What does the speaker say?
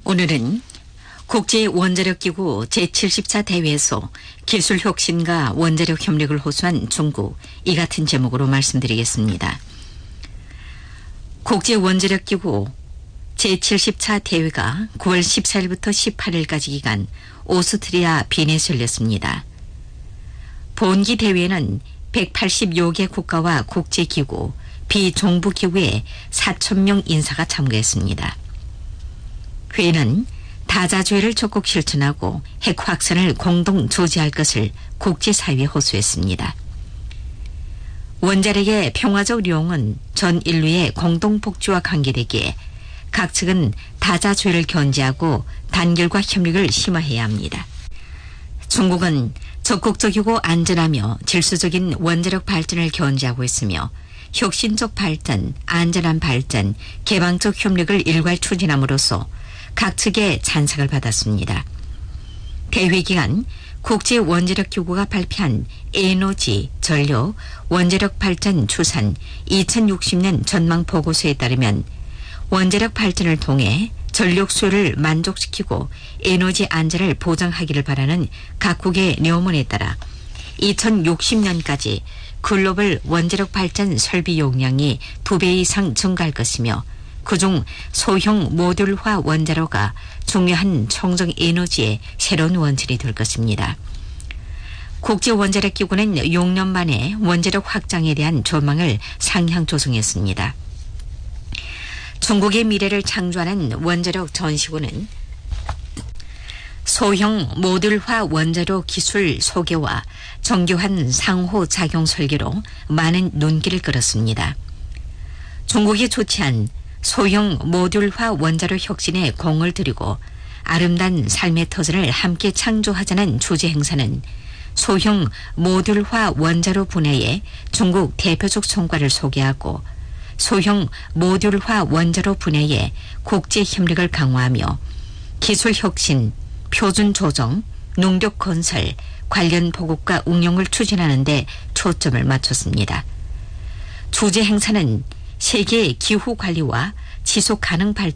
오늘은 국제원자력기구 제70차 대회에서 기술혁신과 원자력 협력을 호소한 중국, 이 같은 제목으로 말씀드리겠습니다. 국제원자력기구 제70차 대회가 9월 14일부터 18일까지 기간 오스트리아 빈에서 열렸습니다. 본기 대회는 180여 개 국가와 국제기구, 비정부기구의 4,000명 인사가 참가했습니다. 회의는 다자주의를 적극 실천하고 핵 확산을 공동 조지할 것을 국제사회에 호소했습니다. 원자력의 평화적 이용은 전 인류의 공동 복지와 관계되기에 각 측은 다자주의를 견제하고 단결과 협력을 심화해야 합니다. 중국은 적극적이고 안전하며 질서적인 원자력 발전을 견제하고 있으며 혁신적 발전, 안전한 발전, 개방적 협력을 일괄 추진함으로써 각 측의 찬성을 받았습니다. 대회 기간 국제원자력기구가 발표한 에너지, 전력, 원자력 발전 추산 2060년 전망 보고서에 따르면 원자력 발전을 통해 전력 수요를 만족시키고 에너지 안전을 보장하기를 바라는 각국의 려문에 따라 2060년까지 글로벌 원자력 발전 설비 용량이 2배 이상 증가할 것이며 그중 소형 모듈화 원자로가 중요한 청정 에너지의 새로운 원천이 될 것입니다. 국제원자력기구는 6년 만에 원자력 확장에 대한 전망을 상향 조정했습니다. 중국의 미래를 창조하는 원자력 전시고는 소형 모듈화 원자로 기술 소개와 정교한 상호작용 설계로 많은 눈길을 끌었습니다. 중국이 조치한 소형 모듈화 원자로 혁신에 공을 들이고 아름다운 삶의 터전을 함께 창조하자는 주제 행사는 소형 모듈화 원자로 분야의 중국 대표적 성과를 소개하고 소형 모듈화 원자로 분야의 국제 협력을 강화하며 기술 혁신, 표준 조정, 농력 건설, 관련 보급과 응용을 추진하는 데 초점을 맞췄습니다. 주제 행사는 세계 기후 관리와 지속 가능 발전